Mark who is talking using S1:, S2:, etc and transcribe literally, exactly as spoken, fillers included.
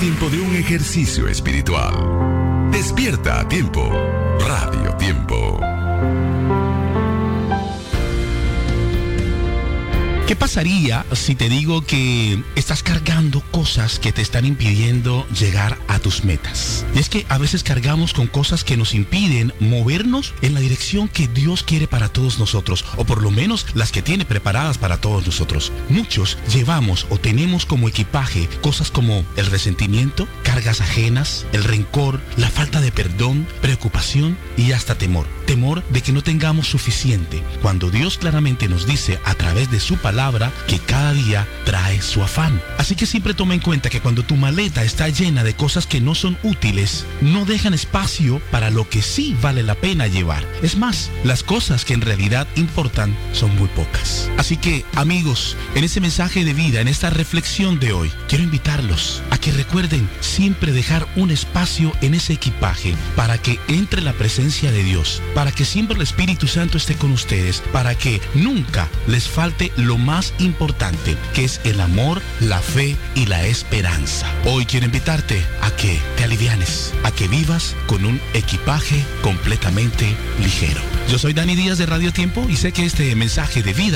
S1: tiempo de un ejercicio espiritual. Despierta a tiempo. Radio Tiempo.
S2: ¿Qué pasaría si te digo que estás cargando cosas que te están impidiendo llegar a tus metas? Y es que a veces cargamos con cosas que nos impiden movernos en la dirección que Dios quiere para todos nosotros, o por lo menos las que tiene preparadas para todos nosotros. Muchos llevamos o tenemos como equipaje cosas como el resentimiento, cargas ajenas, el rencor, la falta de perdón, preocupación y hasta temor. Temor de que no tengamos suficiente, cuando Dios claramente nos dice a través de su palabra que cada día trae su afán. Así que siempre toma en cuenta que cuando tu maleta está llena de cosas que no son útiles, no dejan espacio para lo que sí vale la pena llevar. Es más, las cosas que en realidad importan son muy pocas. Así que, amigos, en este mensaje de vida, en esta reflexión de hoy, quiero invitarlos a que recuerden siempre dejar un espacio en ese equipaje para que entre la presencia de Dios, para que siempre el Espíritu Santo esté con ustedes, para que nunca les falte lo más importante, que es el amor, la fe y la esperanza. Hoy quiero invitarte a que te alivianes, a que vivas con un equipaje completamente ligero. Yo soy Dani Díaz de Radio Tiempo y sé que este mensaje de vida